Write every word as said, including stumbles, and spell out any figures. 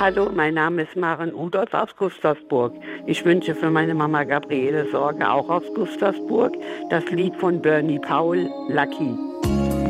Hallo, mein Name ist Maren Udolf aus Gustavsburg. Ich wünsche für meine Mama Gabriele Sorge, auch aus Gustavsburg, das Lied von Bernie Paul, Lucky.